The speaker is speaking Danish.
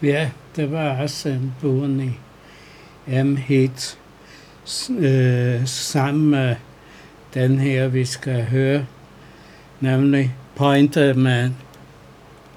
Ja, det var også en Boney M-hit sammen med den her, vi skal høre, nemlig Pointer Man.